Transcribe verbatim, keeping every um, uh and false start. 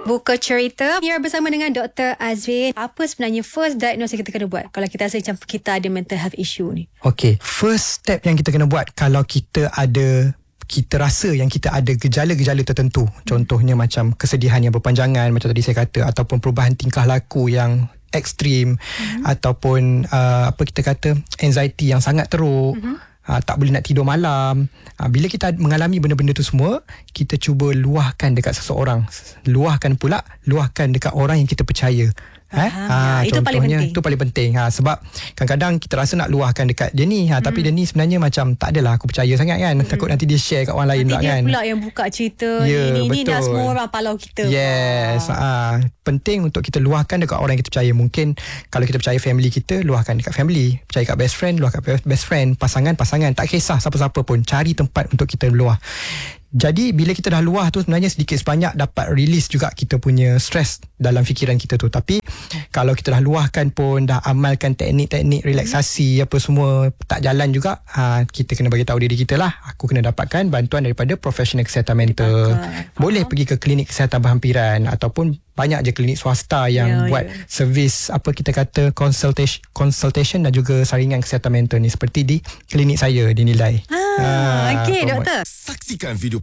Buka cerita. Here bersama dengan Doktor Azrin. Apa sebenarnya first diagnosis kita kena buat kalau kita rasa macam kita ada mental health issue ni? Okay, first step yang kita kena buat kalau kita ada kita rasa yang kita ada gejala-gejala tertentu, contohnya macam kesedihan yang berpanjangan macam tadi saya kata, ataupun perubahan tingkah laku yang ekstrim, mm-hmm. ataupun uh, apa kita kata anxiety yang sangat teruk, mm-hmm. Uh, tak boleh nak tidur malam. uh, Bila kita mengalami benda-benda tu semua, kita cuba luahkan dekat seseorang. Luahkan pula Luahkan dekat orang yang kita percaya. Eh? Ha, itu paling penting. Itu paling penting. Ha, sebab kadang-kadang kita rasa nak luahkan dekat dia ni, ha, tapi hmm. dia ni sebenarnya macam tak adalah aku percaya sangat kan. Hmm. Takut nanti dia share kat orang lain nanti pula dia kan. Nanti dia pula yang buka cerita yeah, ni. Ni dah betul. semua orang palau kita. Yes. Ha, penting untuk kita luahkan dekat orang yang kita percaya. Mungkin kalau kita percaya family kita, luahkan dekat family. Percaya kat best friend, luahkan kat best friend. Pasangan-pasangan, tak kisah siapa-siapa pun. Cari tempat untuk kita luah. Jadi bila kita dah luah tu, sebenarnya sedikit sebanyak dapat release juga kita punya stress dalam fikiran kita tu. Tapi kalau kita dah luahkan pun, dah amalkan teknik-teknik relaksasi apa semua tak jalan juga, ha, kita kena bagi tahu diri kita lah, aku kena dapatkan bantuan daripada profesional kesihatan mental. Boleh pergi ke klinik kesihatan berhampiran ataupun banyak je klinik swasta yang yeah, buat yeah. servis apa kita kata consultation, consultation dan juga saringan kesihatan mental ni, seperti di klinik saya di Nilai. Ah, ah, okey doktor. Saksikan video